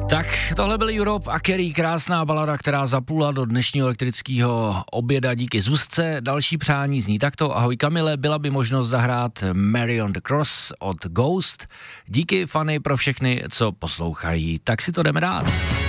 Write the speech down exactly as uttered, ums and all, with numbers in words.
Tak, tohle byl Europe a Kerry, krásná balada, která zaplula do dnešního elektrického oběda díky Zuzce. Další přání zní takto: ahoj Kamile, byla by možnost zahrát Mary on the Cross od Ghost. Díky, fany, pro všechny, co poslouchají. Tak si to jdeme dát.